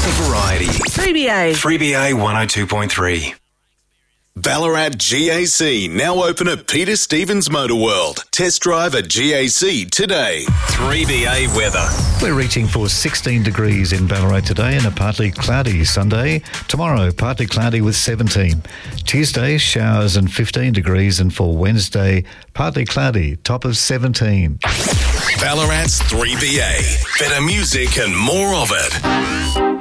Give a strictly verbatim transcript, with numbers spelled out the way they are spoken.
Classic Variety. three B A. three B A one oh two point three. Ballarat G A C now open at Peter Stevens Motor World. Test drive at G A C today. three B A weather. We're reaching for sixteen degrees in Ballarat today and a partly cloudy Sunday. Tomorrow, partly cloudy with seventeen. Tuesday, showers and fifteen degrees, and for Wednesday, partly cloudy, top of seventeen. Ballarat's three B A. Better music and more of it.